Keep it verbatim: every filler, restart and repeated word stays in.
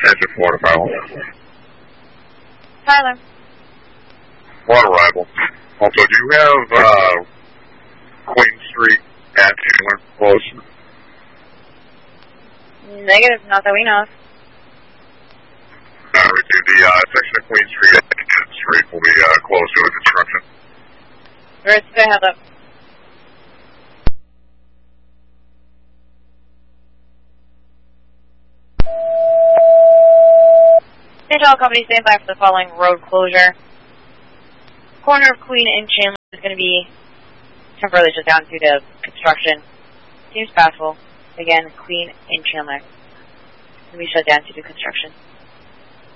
Engine four to Tyler. Tyler. On arrival. Also, do you have uh, Queen Street and Chandler close? Negative, not that we know of. Uh, received the uh, section of Queen Street and Chandler Street will be uh, closed to construction. Where's the heads up? All companies stand by for the following road closure. Corner of Queen and Chandler is going to be temporarily shut down due to construction. Seems possible. Again, Queen and Chandler will be shut down due to construction.